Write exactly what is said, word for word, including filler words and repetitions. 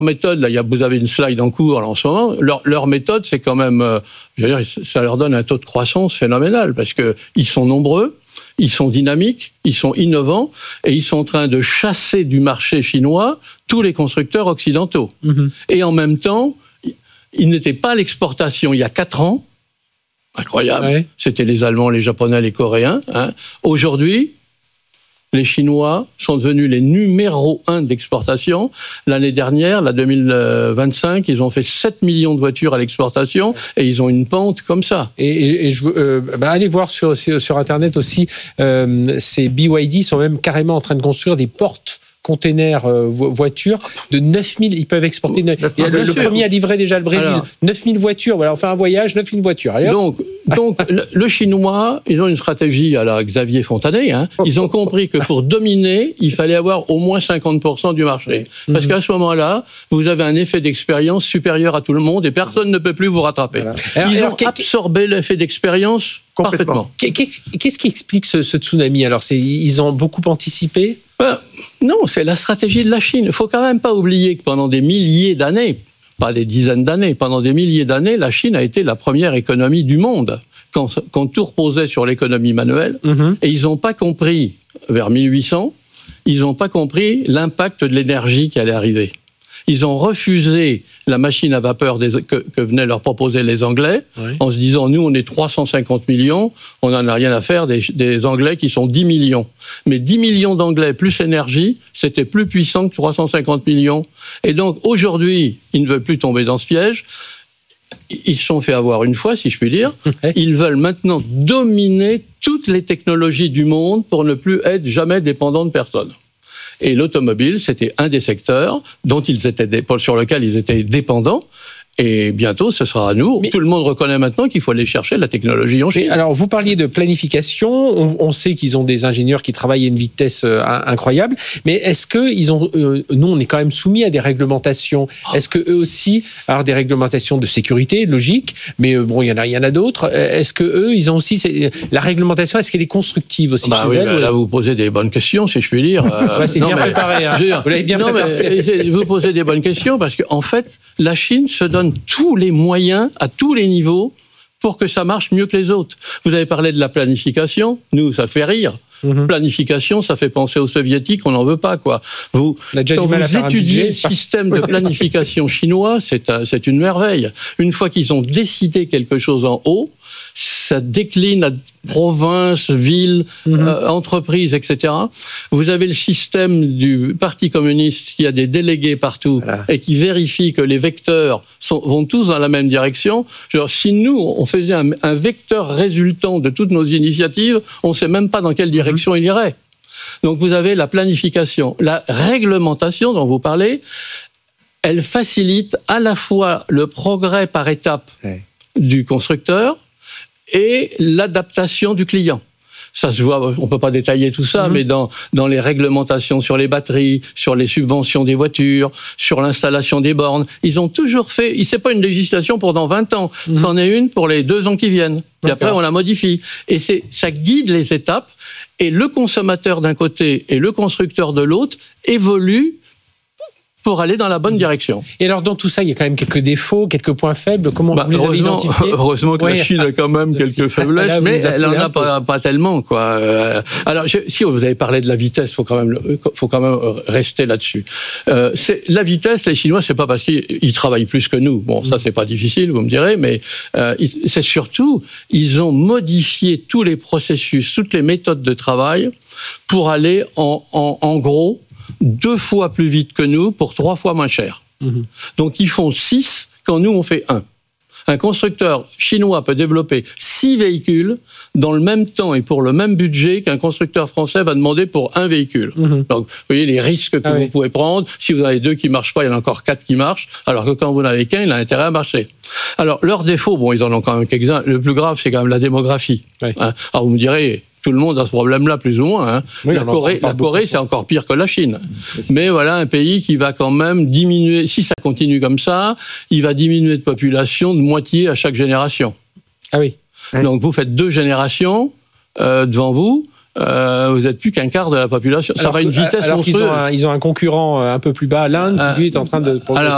méthode, là, il y a, vous avez une slide en cours là, en ce moment, leur, leur méthode, c'est quand même, euh, je veux dire, ça leur donne un taux de croissance phénoménal, parce qu'ils sont nombreux, ils sont dynamiques, ils sont innovants, et ils sont en train de chasser du marché chinois tous les constructeurs occidentaux. Mmh. Et en même temps, ils n'étaient pas à l'exportation il y a quatre ans, incroyable, ouais. C'était les Allemands, les Japonais, les Coréens. Hein. Aujourd'hui, les Chinois sont devenus les numéros un d'exportation. L'année dernière, la deux mille vingt-cinq, ils ont fait sept millions de voitures à l'exportation et ils ont une pente comme ça. Et, et, et je veux, euh, bah allez voir sur, sur Internet aussi, euh, ces B Y D sont même carrément en train de construire des portes containers euh, voitures de neuf mille, ils peuvent exporter. neuf mille. Le, le premier a livré déjà le Brésil. Alors, neuf mille voitures, voilà, on fait un voyage, neuf mille voitures. Allez, donc, donc le, le Chinois, ils ont une stratégie à la Xavier Fontanet. Hein. Ils ont compris que pour dominer, il fallait avoir au moins cinquante pour cent du marché. Parce qu'à ce moment-là, vous avez un effet d'expérience supérieur à tout le monde et personne ne peut plus vous rattraper. Voilà. Alors, ils alors, ont absorbé l'effet d'expérience parfaitement. Qu'est-ce qui explique ce, ce tsunami? Alors, c'est, ils ont beaucoup anticipé? Ben, non, c'est la stratégie de la Chine. Il ne faut quand même pas oublier que pendant des milliers d'années, pas des dizaines d'années, pendant des milliers d'années, la Chine a été la première économie du monde, quand, quand tout reposait sur l'économie manuelle. Mm-hmm. Et ils n'ont pas compris, vers mille huit cents, ils n'ont pas compris l'impact de l'énergie qui allait arriver. Ils ont refusé la machine à vapeur des, que, que venaient leur proposer les Anglais, oui. En se disant, nous, on est trois cent cinquante millions, on n'en a rien à faire des, des Anglais qui sont dix millions. Mais dix millions d'Anglais plus énergie, c'était plus puissant que trois cent cinquante millions. Et donc, aujourd'hui, ils ne veulent plus tomber dans ce piège. Ils se sont fait avoir une fois, si je puis dire. Ils veulent maintenant dominer toutes les technologies du monde pour ne plus être jamais dépendants de personne. Et l'automobile, c'était un des secteurs dont ils étaient, sur lequel ils étaient dépendants. Et bientôt, ce sera à nous. Mais tout le monde reconnaît maintenant qu'il faut aller chercher la technologie en Chine. Alors, vous parliez de planification. On, on sait qu'ils ont des ingénieurs qui travaillent à une vitesse euh, incroyable. Mais est-ce que ils ont, euh, nous, on est quand même soumis à des réglementations. Est-ce que eux aussi, alors des réglementations de sécurité, logique. Mais euh, bon, il y en a, il y en a d'autres. Est-ce que eux, ils ont aussi la réglementation? Est-ce qu'elle est constructive aussi bah chez oui, elles? Bah, là, vous posez des bonnes questions, si je puis dire. Euh, ouais, c'est non, bien mais, préparé. Hein. Dire, vous l'avez bien non, préparé. Mais, vous posez des bonnes questions parce que, en fait, la Chine se donne tous les moyens à tous les niveaux pour que ça marche mieux que les autres. Vous avez parlé de la planification, nous ça fait rire. Mm-hmm. Planification, ça fait penser aux soviétiques, on n'en veut pas quoi. Vous, quand vous étudiez le système de planification chinois, c'est, un, c'est une merveille. Une fois qu'ils ont décidé quelque chose en haut, ça décline à provinces, villes, mmh. euh, entreprises, et cetera. Vous avez le système du Parti communiste qui a des délégués partout voilà. Et qui vérifie que les vecteurs sont, vont tous dans la même direction. Genre, si nous, on faisait un, un vecteur résultant de toutes nos initiatives, on ne sait même pas dans quelle direction mmh. il irait. Donc vous avez la planification. La réglementation dont vous parlez, elle facilite à la fois le progrès par étapes ouais. du constructeur et l'adaptation du client. Ça se voit, on peut pas détailler tout ça, mmh. mais dans, dans les réglementations sur les batteries, sur les subventions des voitures, sur l'installation des bornes, ils ont toujours fait, c'est pas une législation pour dans vingt ans, mmh. c'en est une pour les deux ans qui viennent. Puis après, on la modifie. Et c'est, ça guide les étapes, et le consommateur d'un côté et le constructeur de l'autre évoluent pour aller dans la bonne direction. Et alors, dans tout ça, il y a quand même quelques défauts, quelques points faibles. Comment bah, vous les avez identifiés? Heureusement que ouais. la Chine a quand même quelques faiblesses, là, mais elle n'en a pas, pas tellement, quoi. Alors, je, si vous avez parlé de la vitesse, faut quand même, faut quand même rester là-dessus. Euh, c'est, la vitesse, les Chinois, c'est pas parce qu'ils travaillent plus que nous. Bon, ça, c'est pas difficile, vous me direz, mais euh, c'est surtout, ils ont modifié tous les processus, toutes les méthodes de travail pour aller en, en, en gros, deux fois plus vite que nous pour trois fois moins cher. Mmh. Donc ils font six quand nous on fait un. Un constructeur chinois peut développer six véhicules dans le même temps et pour le même budget qu'un constructeur français va demander pour un véhicule. Mmh. Donc vous voyez les risques que ah vous oui. pouvez prendre. Si vous en avez deux qui ne marchent pas, il y en a encore quatre qui marchent, alors que quand vous n'en avez qu'un, il a intérêt à marcher. Alors leurs défauts, bon, ils en ont quand même quelques-uns. Le plus grave, c'est quand même la démographie. Oui. Hein. Alors vous me direz... Tout le monde a ce problème-là, plus ou moins. Hein. Oui, la Corée, la Corée c'est encore pire que la Chine. Mais voilà, un pays qui va quand même diminuer, si ça continue comme ça, il va diminuer de population de moitié à chaque génération. Ah oui. Donc vous faites deux générations euh, devant vous, euh, vous n'êtes plus qu'un quart de la population. Ça alors, va à une vitesse alors monstrueuse. Qu'ils ont un, ils ont un concurrent un peu plus bas, l'Inde, qui lui est en train de progresser.